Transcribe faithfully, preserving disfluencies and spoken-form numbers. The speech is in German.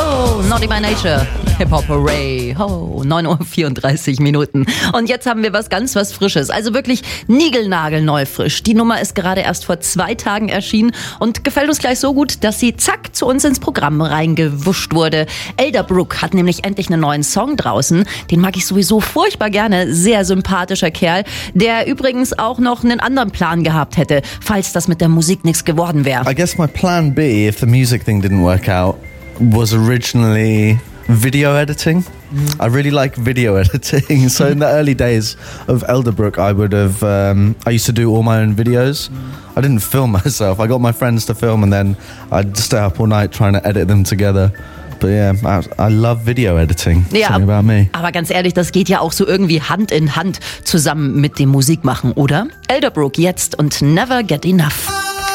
Oh, Naughty by Nature, Hip-Hop Hooray. Oh, neun Uhr vierunddreißig Minuten. Und jetzt haben wir was ganz was Frisches. Also wirklich niegelnagelneu frisch. Die Nummer ist gerade erst vor zwei Tagen erschienen und gefällt uns gleich so gut, dass sie zack zu uns ins Programm reingewuscht wurde. Elderbrook hat nämlich endlich einen neuen Song draußen. Den mag ich sowieso furchtbar gerne. Sehr sympathischer Kerl, der übrigens auch noch einen anderen Plan gehabt hätte, falls das mit der Musik nichts geworden wäre. I guess my plan B, if the music thing didn't work out, was originally video editing. Mm. I really like video editing. So in the early days of Elderbrook, I would have, um, I used to do all my own videos. Mm. I didn't film myself. I got my friends to film and then I'd stay up all night trying to edit them together. But yeah, I, I love video editing. Ja, Something about me. Aber ganz ehrlich, das geht ja auch so irgendwie Hand in Hand zusammen mit dem Musikmachen, oder? Elderbrook jetzt und Never Get Enough.